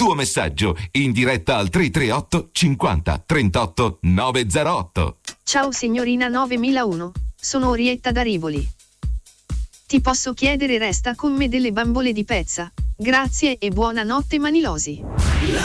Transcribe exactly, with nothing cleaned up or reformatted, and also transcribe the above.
tuo messaggio in diretta al tre tre otto cinquanta trentotto novecentotto. Ciao signorina novemilauno, sono Orietta da Rivoli. Ti posso chiedere resta con me delle bambole di pezza? Grazie e buonanotte Manilosi.